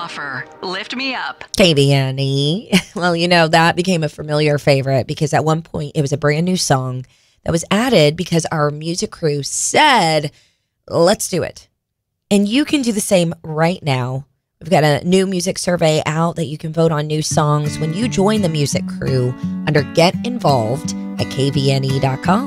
offer. Lift me up. KVNE. Well, that became a familiar favorite because at one point it was a brand new song that was added because our music crew said, let's do it. And you can do the same right now. We've got a new music survey out that you can vote on new songs when you join the music crew under Get Involved at kvne.com.